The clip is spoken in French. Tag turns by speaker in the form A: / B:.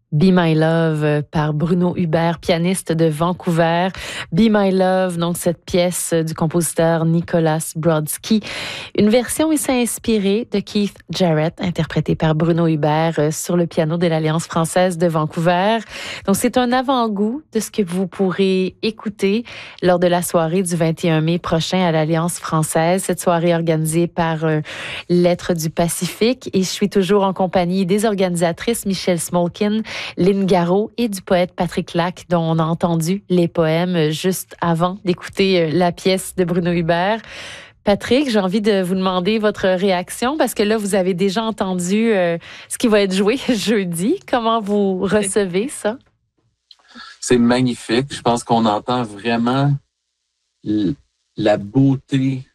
A: Be My Love par Bruno Hubert, pianiste de Vancouver. Be My Love, donc cette pièce du compositeur Nicholas Brodsky. Une version ici inspirée de Keith Jarrett, interprétée par Bruno Hubert sur le piano de l'Alliance française de Vancouver. Donc c'est un avant-goût de ce que vous pourrez écouter lors de la soirée du 21 mai prochain à l'Alliance française. Cette soirée organisée par Lettres du Pacifique. Et je suis toujours en compagnie des organisatrices Michelle Smolkin, Lynn Garot et du poète Patrick Lac, dont on a entendu les poèmes juste avant d'écouter la pièce de Bruno Hubert. Patrick, j'ai envie de vous demander votre réaction parce que là, vous avez déjà entendu ce qui va être joué jeudi. Comment vous recevez ça?
B: C'est magnifique. Je pense qu'on entend vraiment la beauté